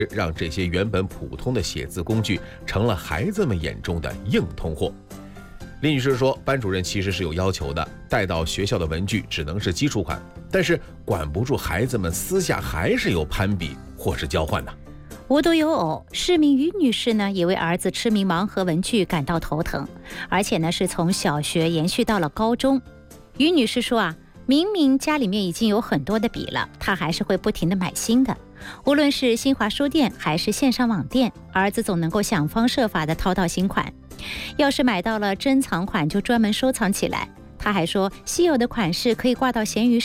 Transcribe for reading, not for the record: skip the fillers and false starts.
让这些原本普通的写字工具成了孩子们眼中的硬通货。林女士说，班主任其实是有要求的，带到学校的文具只能是基础款，但是管不住孩子们私下还是有攀比或是交换的。 无独有偶，市民于女士呢也为儿子痴迷盲盒文具感到头疼，而且呢是从小学延续到了高中。于女士说明明家里面已经有很多的笔了，她还是会不停地买新的。无论是新华书店还是线上网店，儿子总能够想方设法地掏到新款。要是买到了珍藏款，就专门收藏起来。他还说，稀有的款式可以挂到闲鱼